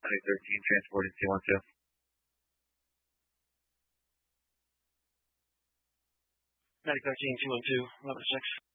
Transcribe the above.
13 transporting C12. Medic 13, 212, number 6.